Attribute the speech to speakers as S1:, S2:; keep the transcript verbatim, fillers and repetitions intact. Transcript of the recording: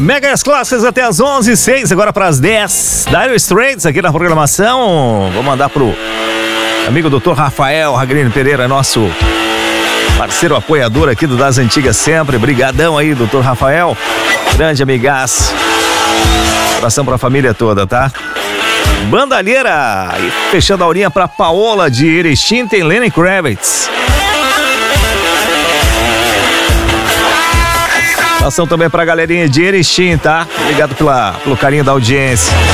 S1: Megas clássicas até as onze e seis, agora para as dez. Dire Straits aqui na programação. Vou mandar pro amigo doutor Rafael Ragrini Pereira, nosso parceiro apoiador aqui do Das Antigas sempre. Brigadão aí, doutor Rafael. Grande amigaço. Abração pra família toda, tá? Bandalheira. E fechando a horinha pra Paola de Erechim, tem Lenny Kravitz. Abração também pra galerinha de Erechim, tá? Obrigado pela, pelo carinho da audiência.